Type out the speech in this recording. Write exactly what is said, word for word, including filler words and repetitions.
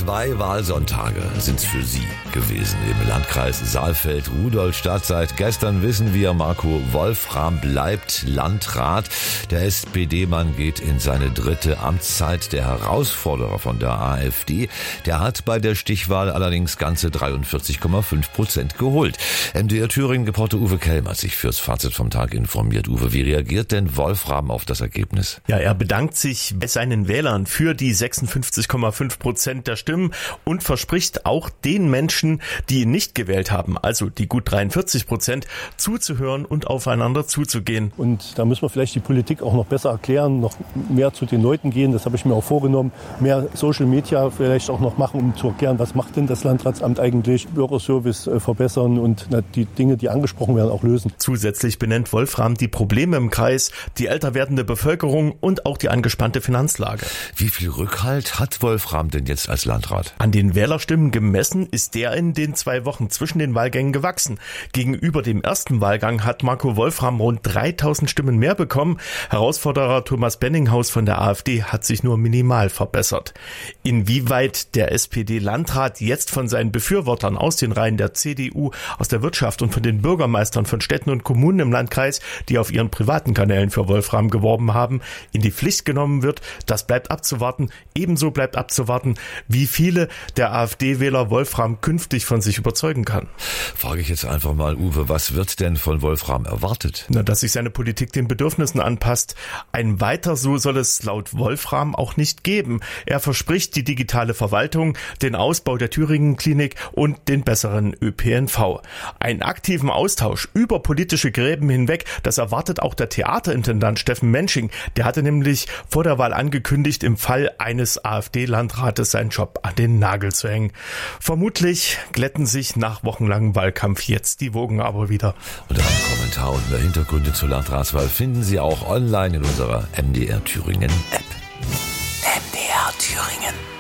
Zwei Wahlsonntage sind es für Sie gewesen im Landkreis Saalfeld-Rudolstadt. Seit gestern wissen wir, Marco Wolfram bleibt Landrat. Der S P D-Mann geht in seine dritte Amtszeit. Der Herausforderer von der AfD, der hat bei der Stichwahl allerdings ganze dreiundvierzig Komma fünf Prozent geholt. M D R Thüringen-Reporter Uwe Kelm hat sich fürs Fazit vom Tag informiert. Uwe, wie reagiert denn Wolfram auf das Ergebnis? Ja, er bedankt sich bei seinen Wählern für die sechsundfünfzig Komma fünf Prozent der Stimmen und verspricht auch den Menschen, die ihn nicht gewählt haben, also die gut dreiundvierzig Prozent, zuzuhören und aufeinander zuzugehen. Und da müssen wir vielleicht die Politik auch noch besser erklären, noch mehr zu den Leuten gehen, das habe ich mir auch vorgenommen, mehr Social Media vielleicht auch noch machen, um zu erklären, was macht denn das Landratsamt eigentlich, Bürgerservice verbessern und na, die Dinge, die angesprochen werden, auch lösen. Zusätzlich benennt Wolfram die Probleme im Kreis, die älter werdende Bevölkerung und auch die angespannte Finanzlage. Wie viel Rückhalt hat Wolfram denn jetzt als Landrat? An den Wählerstimmen gemessen ist der in den zwei Wochen zwischen den Wahlgängen gewachsen. Gegenüber dem ersten Wahlgang hat Marco Wolfram rund dreitausend Stimmen mehr bekommen. Herausforderer Thomas Benninghaus von der AfD hat sich nur minimal verbessert. Inwieweit der S P D-Landrat jetzt von seinen Befürwortern aus den Reihen der C D U, aus der Wirtschaft und von den Bürgermeistern von Städten und Kommunen im Landkreis, die auf ihren privaten Kanälen für Wolfram geworben haben, in die Pflicht genommen wird, das bleibt abzuwarten. Ebenso bleibt abzuwarten, wie viele der AfD-Wähler Wolfram künftig von sich überzeugen kann. Frage ich jetzt einfach mal, Uwe, was wird denn von Wolfram erwartet? Na, dass sich seine Politik den Bedürfnissen anpasst. Ein Weiter so soll es laut Wolfram auch nicht geben. Er verspricht die digitale Verwaltung, den Ausbau der Thüringen-Klinik und den besseren Ö P N V. Einen aktiven Austausch über politische Gräben hinweg, das erwartet auch der Theaterintendant Steffen Mensching. Der hatte nämlich vor der Wahl angekündigt, im Fall eines AfD-Landrates seinen Job an den Nagel zu hängen. Vermutlich glätten sich nach wochenlangem Wahlkampf jetzt die Wogen aber wieder. Und einen Kommentar und mehr Hintergründe zur Landratswahl finden Sie auch online in unserer M D R Thüringen App. M D R Thüringen.